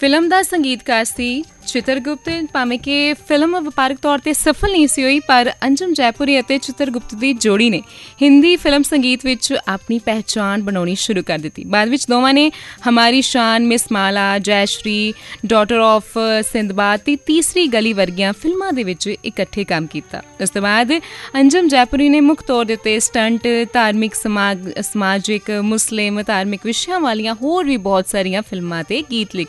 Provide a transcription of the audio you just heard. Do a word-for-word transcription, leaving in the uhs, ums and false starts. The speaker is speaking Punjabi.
ਫਿਲਮ ਦਾ ਸੰਗੀਤਕਾਰ ਸੀ ਚਿਤਰਗੁਪਤ। ਭਾਵੇਂ ਕਿ ਫਿਲਮ ਵਪਾਰਕ ਤੌਰ 'ਤੇ ਸਫਲ ਨਹੀਂ ਸੀ ਹੋਈ, ਪਰ ਅੰਜਮ ਜੈਪੁਰੀ ਅਤੇ ਚਿਤਰਗੁਪਤ ਦੀ ਜੋੜੀ ਨੇ ਹਿੰਦੀ ਫਿਲਮ ਸੰਗੀਤ ਵਿੱਚ ਆਪਣੀ ਪਹਿਚਾਣ ਬਣਾਉਣੀ ਸ਼ੁਰੂ ਕਰ ਦਿੱਤੀ। ਬਾਅਦ ਵਿੱਚ ਦੋਵਾਂ ਨੇ ਹਮਾਰੀ ਸ਼ਾਨ, ਮਿਸ ਮਾਲਾ, ਜੈ ਸ਼੍ਰੀ, ਡਾਟਰ ਆਫ ਸਿੰਦਬਾਦ ਤੇ ਤੀਸਰੀ ਗਲੀ ਵਰਗੀਆਂ ਫਿਲਮਾਂ ਦੇ ਵਿੱਚ ਇਕੱਠੇ ਕੰਮ ਕੀਤਾ। ਉਸ ਤੋਂ ਬਾਅਦ ਅੰਜਮ ਜੈਪੁਰੀ ਨੇ ਮੁੱਖ ਤੌਰ ਦੇ ਉੱਤੇ ਸਟੰਟ, ਧਾਰਮਿਕ, ਸਮਾਜ ਸਮਾਜਿਕ, ਮੁਸਲਿਮ ਧਾਰਮਿਕ ਵਿਸ਼ਿਆਂ ਵਾਲੀਆਂ ਹੋਰ ਵੀ ਬਹੁਤ ਸਾਰੀਆਂ ਫਿਲਮਾਂ 'ਤੇ ਗੀਤ ਲਿਖੇ।